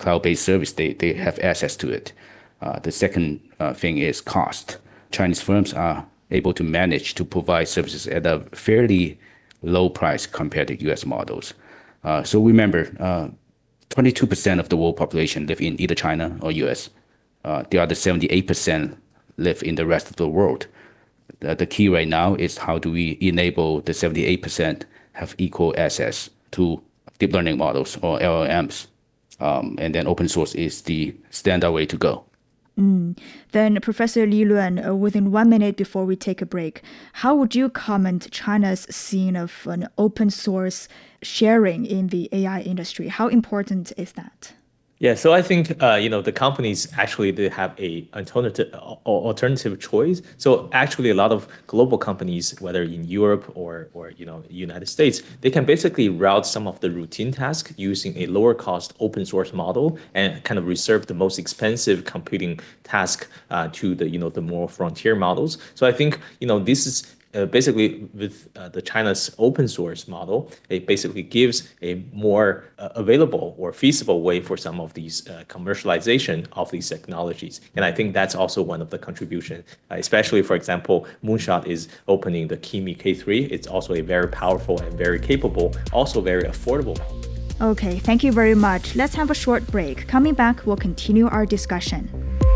cloud-based service, they have access to it. The second thing is cost. Chinese firms are able to manage to provide services at a fairly low price compared to US models. So remember, 22% of the world population live in either China or US. The other 78% live in the rest of the world. The key right now is how do we enable the 78% have equal access to deep learning models or LLMs. And then open source is the standard way to go. Then, Professor Li Luan, within 1 minute before we take a break, how would you comment China's scene of an open source sharing in the AI industry? How important is that? Yeah, so I think the companies actually they have a alternative choice. So actually, a lot of global companies, whether in Europe or United States, they can basically route some of the routine tasks using a lower cost open source model and kind of reserve the most expensive computing task to the more frontier models. So I think this is. Basically, with the China's open source model, it basically gives a more available or feasible way for some of these commercialization of these technologies. And I think that's also one of the contributions, especially, for example, Moonshot is opening the Kimi K3. It's also a very powerful and very capable, also very affordable. Okay, thank you very much. Let's have a short break. Coming back, we'll continue our discussion.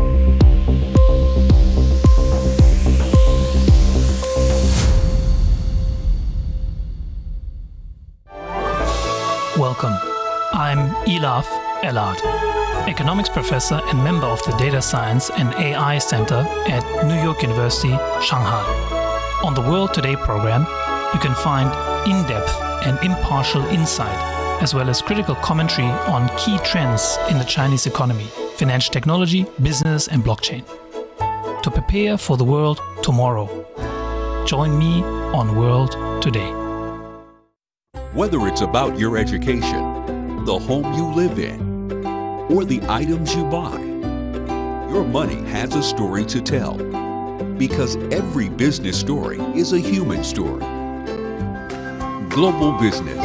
Welcome. I'm Elaf Elad, economics professor and member of the Data Science and AI Center at New York University, Shanghai. On the World Today program, you can find in-depth and impartial insight, as well as critical commentary on key trends in the Chinese economy, financial technology, business, and blockchain. To prepare for the world tomorrow, join me on World Today. Whether it's about your education, the home you live in, or the items you buy, your money has a story to tell. Because every business story is a human story. Global Business.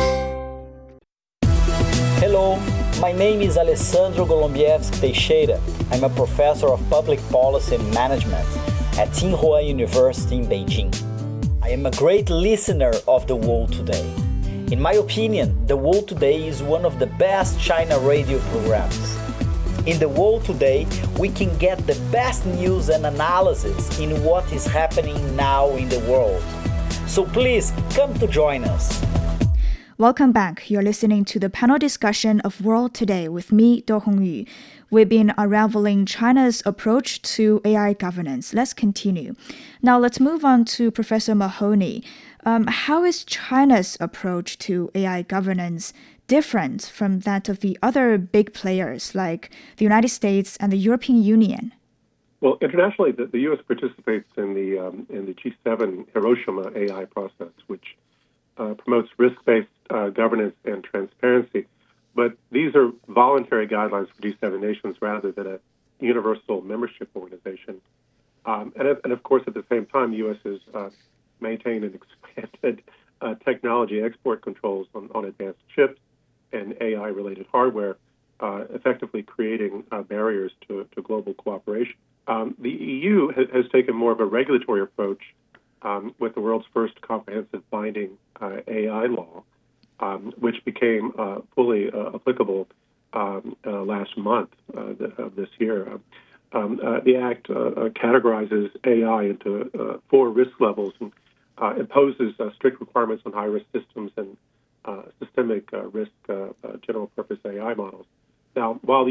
Hello, my name is Alessandro Golombieski Teixeira. I'm a professor of public policy and management at Tsinghua University in Beijing. I am a great listener of The World Today. In my opinion, The World Today is one of the best China radio programs. In The World Today, we can get the best news and analysis in what is happening now in the world. So please come to join us. Welcome back. You're listening to the panel discussion of World Today with me, Do Hongyu. We've been unraveling China's approach to AI governance. Let's continue. Now let's move on to Professor Mahoney. How is China's approach to AI governance different from that of the other big players like the United States and the European Union? Well, internationally, the U.S. participates in the G7 Hiroshima AI process, which promotes risk-based governance and transparency. But these are voluntary guidelines for G7 nations rather than a universal membership organization. And of course, at the same time, the U.S. has maintained and expanded technology export controls on advanced chips and AI-related hardware, effectively creating barriers to global cooperation. The EU has taken more of a regulatory approach with the world's first comprehensive binding AI law, which became fully applicable last month of this year. The Act categorizes AI into 4 risk levels and imposes strict requirements on high-risk systems and systemic risk general-purpose AI models. Now, while the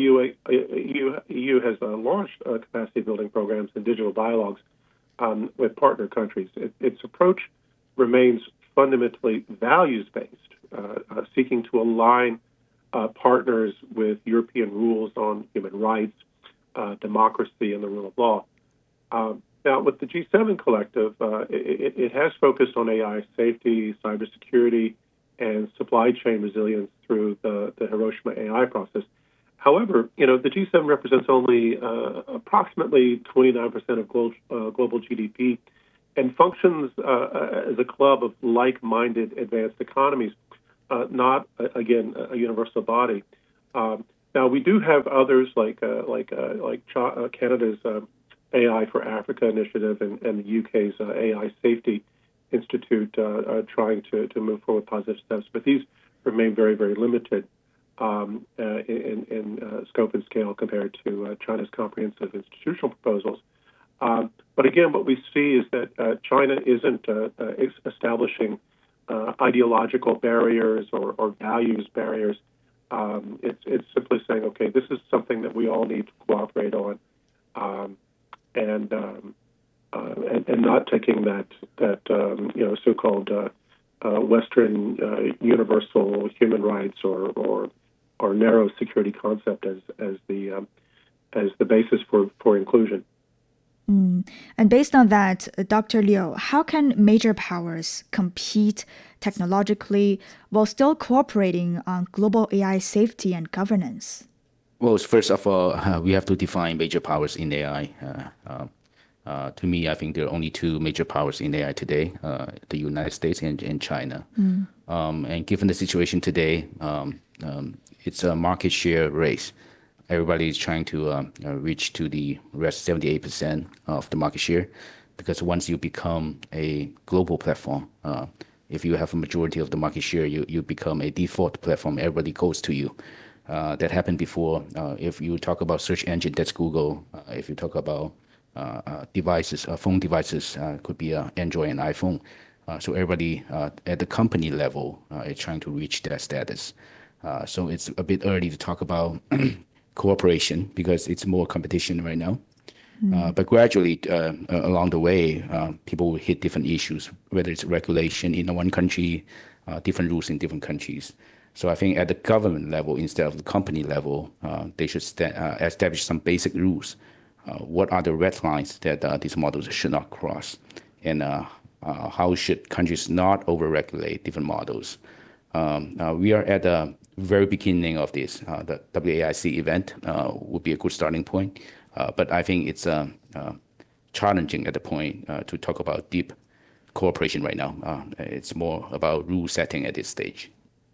EU has launched capacity-building programs and digital dialogues with partner countries, its approach remains fundamentally values-based, seeking to align partners with European rules on human rights, democracy, and the rule of law. Now, with the G7 collective, it has focused on AI safety, cybersecurity, and supply chain resilience through the Hiroshima AI process. However, the G7 represents only approximately 29% of global GDP and functions as a club of like-minded advanced economies, not, again, a universal body. Now we do have others like Canada's AI for Africa initiative and the UK's AI Safety Institute trying to move forward positive steps, but these remain very, very limited in scope and scale compared to China's comprehensive institutional proposals. But again, what we see is that China isn't establishing ideological barriers or values barriers. It's simply saying, okay, this is something that we all need to cooperate on, and not taking that so-called Western universal human rights or narrow security concept as the basis for inclusion. And based on that, Dr. Liu, how can major powers compete technologically while still cooperating on global AI safety and governance? Well, first of all, we have to define major powers in AI. To me, I think there are only two major powers in AI today, the United States and China. And given the situation today, it's a market share race. Everybody is trying to reach to the rest 78% of the market share, because once you become a global platform, if you have a majority of the market share, you become a default platform. Everybody goes to you. That happened before. If you talk about search engine, that's Google. If you talk about devices, phone devices, could be Android and iPhone. So everybody at the company level is trying to reach that status. So it's a bit early to talk about cooperation because it's more competition right now. But gradually, along the way, people will hit different issues, whether it's regulation in one country, different rules in different countries. So I think at the government level, instead of the company level, they should establish some basic rules. What are the red lines that these models should not cross? And how should countries not over-regulate different models? We are at the very beginning of this. The WAIC event would be a good starting point. But I think it's challenging at the point to talk about deep cooperation right now. It's more about rule setting at this stage.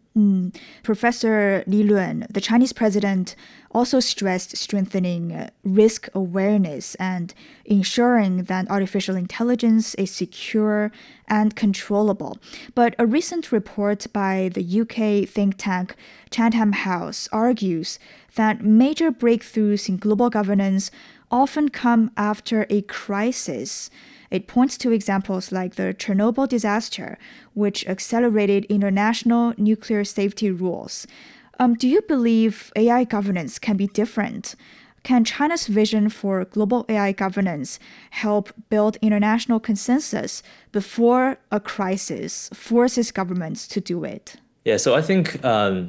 Professor Li Luan, the Chinese president, also stressed strengthening risk awareness and ensuring that artificial intelligence is secure and controllable. But a recent report by the UK think tank Chatham House argues that major breakthroughs in global governance often come after a crisis. It points to examples like the Chernobyl disaster, which accelerated international nuclear safety rules. Do you believe AI governance can be different? Can China's vision for global AI governance help build international consensus before a crisis forces governments to do it? Yeah, so I think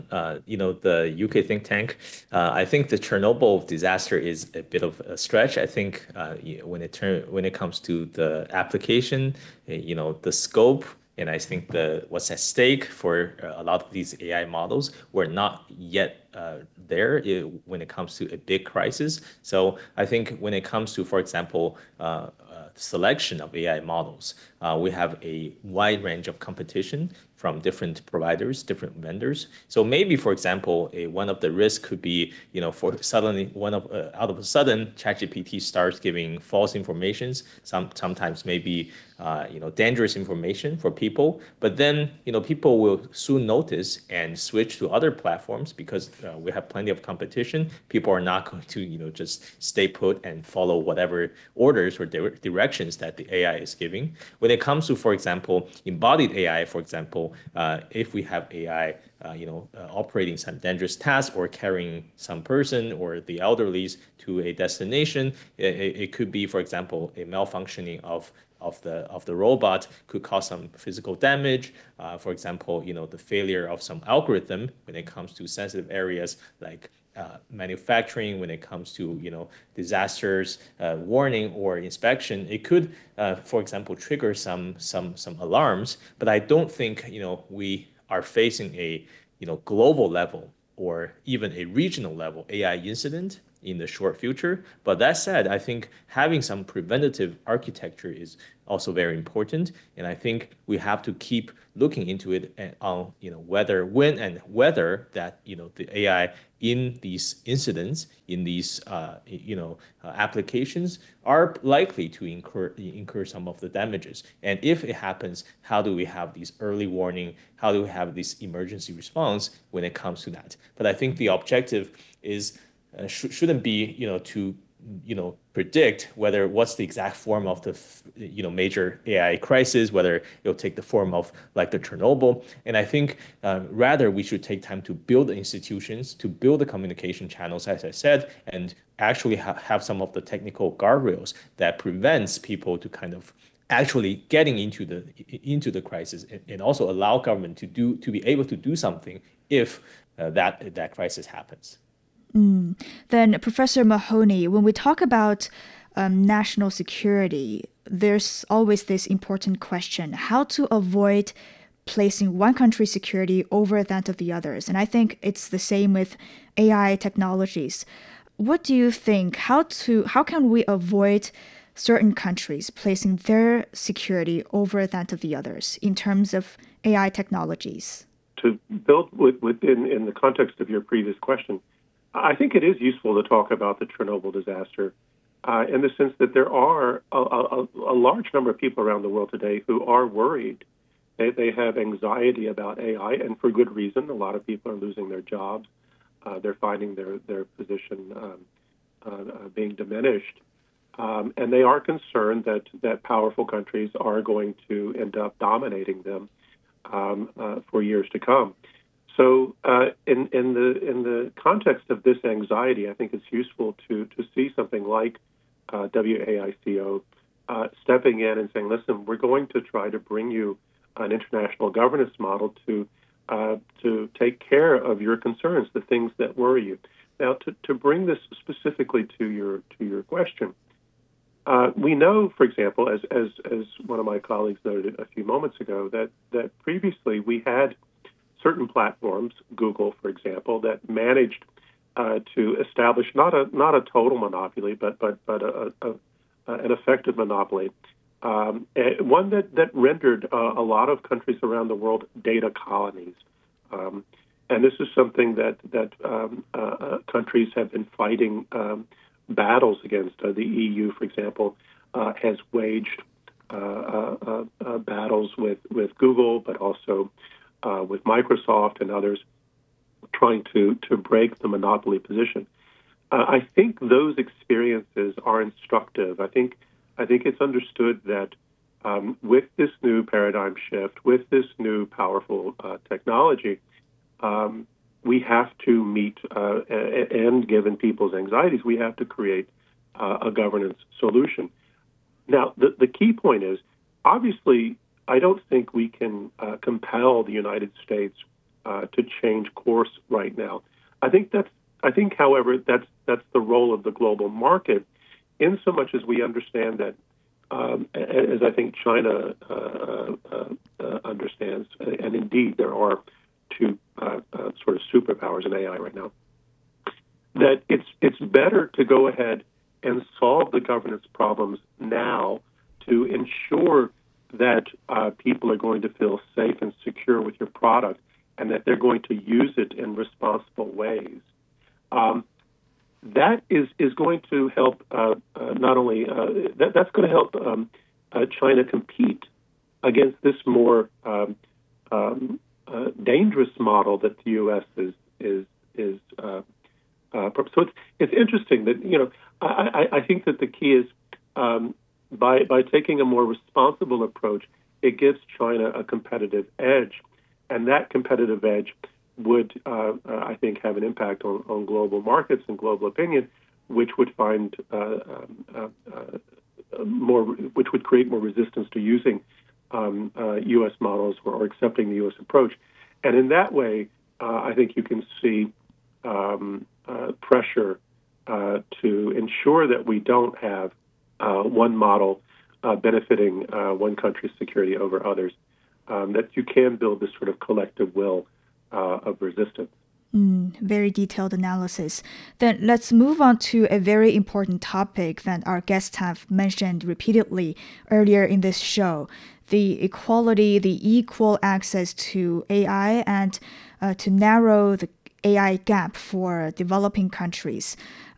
the UK think tank. I think the Chernobyl disaster is a bit of a stretch. I think when it comes to the application, the scope, and I think what's at stake for a lot of these AI models, we're not yet there when it comes to a big crisis. So I think when it comes to, for example, selection of AI models, we have a wide range of competition from different providers, different vendors. So maybe, for example, one of the risks could be, for suddenly out of a sudden, ChatGPT starts giving false informations. Sometimes maybe dangerous information for people. But then people will soon notice and switch to other platforms because we have plenty of competition. People are not going to just stay put and follow whatever orders or directions that the AI is giving. When it comes to, for example, embodied AI, for example, if we have AI, operating some dangerous task or carrying some person or the elderlies to a destination, it could be, for example, a malfunctioning of the robot could cause some physical damage. For example, the failure of some algorithm when it comes to sensitive areas like manufacturing, when it comes to disasters warning or inspection, it could, for example, trigger some alarms. But I don't think we are facing a global level or even a regional level AI incident in the short future. But that said, I think having some preventative architecture is also very important. And I think we have to keep looking into it and on, whether that, the AI in these incidents, in these, applications are likely to incur some of the damages. And if it happens, how do we have these early warning? How do we have this emergency response when it comes to that? But I think the objective is shouldn't be, to predict what's the exact form of the major AI crisis, whether it'll take the form of like the Chernobyl. And I think rather we should take time to build the institutions, to build the communication channels, as I said, and actually have some of the technical guardrails that prevents people to kind of actually getting into the crisis, and also allow government to be able to do something if that crisis happens. Then, Professor Mahoney, when we talk about national security, there's always this important question: how to avoid placing one country's security over that of the others. And I think it's the same with AI technologies. What do you think? How can we avoid certain countries placing their security over that of the others in terms of AI technologies? To build in the context of your previous question, I think it is useful to talk about the Chernobyl disaster in the sense that there are a large number of people around the world today who are worried. They have anxiety about AI, and for good reason. A lot of people are losing their jobs. They're finding their position being diminished. And they are concerned that powerful countries are going to end up dominating them for years to come. So in the context of this anxiety, I think it's useful to see something like WAICO stepping in and saying, listen, we're going to try to bring you an international governance model to take care of your concerns, the things that worry you. Now, to bring this specifically to your question, we know, for example, as one of my colleagues noted a few moments ago, that previously we had certain platforms, Google, for example, that managed to establish not a total monopoly, but an effective monopoly, one that rendered a lot of countries around the world data colonies. And this is something that countries have been fighting battles against. The EU, for example, has waged battles with Google, but also with Microsoft and others, trying to break the monopoly position. I think those experiences are instructive. I think it's understood that with this new paradigm shift, with this new powerful technology, we have to meet, and given people's anxieties, we have to create a governance solution. Now, the key point is, obviously, I don't think we can compel the United States to change course right now. I think, however, that's the role of the global market, in so much as we understand that, as I think China understands, and indeed there are two sort of superpowers in AI right now, that it's better to go ahead and solve the governance problems now to ensure that people are going to feel safe and secure with your product, and that they're going to use it in responsible ways. That is going to help not only that's going to help China compete against this more dangerous model that the U.S. is so it's interesting that I think that the key is by taking a more responsible approach, it gives China a competitive edge, and that competitive edge would, I think, have an impact on global markets and global opinion, which would find which would create more resistance to using U.S. models or accepting the U.S. approach. And in that way, I think you can see pressure to ensure that we don't have one model benefiting one country's security over others, that you can build this sort of collective will of resistance. Very detailed analysis. Then let's move on to a very important topic that our guests have mentioned repeatedly earlier in this show, the equality, the equal access to AI, and to narrow the AI gap for developing countries.